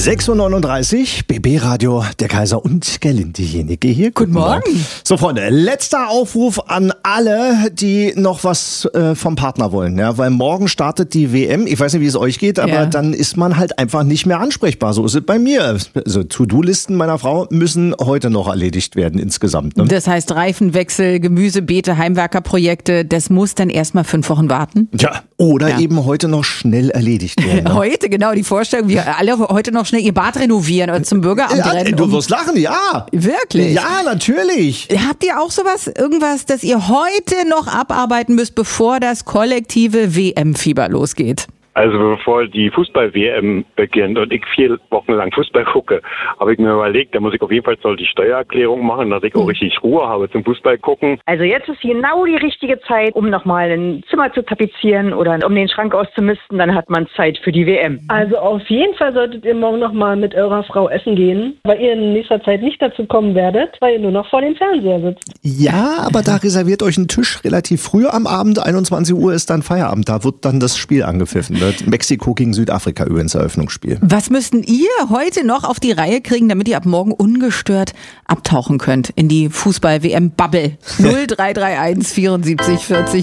6:39 Uhr, BB Radio, der Kaiser und Gerlinde Jenike hier. Guten Morgen. So, Freunde, letzter Aufruf an alle, die noch was vom Partner wollen. Ja, weil morgen startet die WM. Ich weiß nicht, wie es euch geht, aber dann ist man halt einfach nicht mehr ansprechbar. So ist es bei mir. Also To-Do-Listen meiner Frau müssen heute noch erledigt werden insgesamt. Ne? Das heißt Reifenwechsel, Gemüse, Beete, Heimwerkerprojekte, das muss dann erstmal 5 Wochen warten? Ja, oder eben heute noch schnell erledigt werden. Ne? Heute, genau, die Vorstellung, wir alle heute noch schnell ihr Bad renovieren oder zum Bürgeramt rennen. Du wirst lachen, ja. Wirklich? Ja, natürlich. Habt ihr auch irgendwas, das ihr heute noch abarbeiten müsst, bevor das kollektive WM-Fieber losgeht? Also bevor die Fußball-WM beginnt und ich 4 Wochen lang Fußball gucke, habe ich mir überlegt, da muss ich auf jeden Fall die Steuererklärung machen, dass ich auch richtig Ruhe habe zum Fußball gucken. Also jetzt ist genau die richtige Zeit, um nochmal ein Zimmer zu tapezieren oder um den Schrank auszumisten, dann hat man Zeit für die WM. Also auf jeden Fall solltet ihr morgen nochmal mit eurer Frau essen gehen, weil ihr in nächster Zeit nicht dazu kommen werdet, weil ihr nur noch vor dem Fernseher sitzt. Ja, aber da reserviert euch einen Tisch relativ früh am Abend, 21 Uhr ist dann Feierabend, da wird dann das Spiel angepfiffen. Mexiko gegen Südafrika übrigens Eröffnungsspiel. Was müssten ihr heute noch auf die Reihe kriegen, damit ihr ab morgen ungestört abtauchen könnt in die Fußball-WM-Bubble? 0331 74 40